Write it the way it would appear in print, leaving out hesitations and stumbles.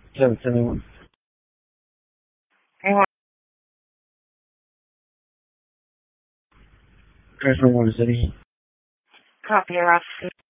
771. Transfer 1 to City. Copy, you're off.